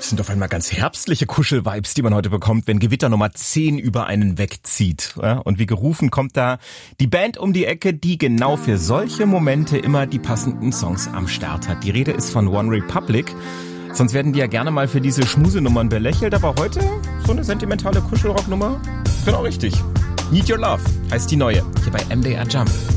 Das sind auf einmal ganz herbstliche Kuschel-Vibes, die man heute bekommt, wenn Gewitter Nummer 10 über einen wegzieht. Ja, und wie gerufen kommt da die Band um die Ecke, die genau für solche Momente immer die passenden Songs am Start hat. Die Rede ist von One Republic. Sonst werden die ja gerne mal für diese Schmusenummern belächelt, aber heute so eine sentimentale Kuschelrocknummer, genau richtig. Need Your Love heißt die neue, hier bei MDR Jump.